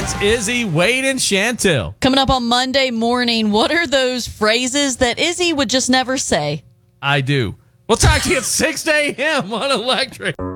It's Izzy, Wade, and Chantel. Coming up on Monday morning, what are those phrases that Izzy would just never say? I do. We'll talk to you at 6 a.m. on Electric.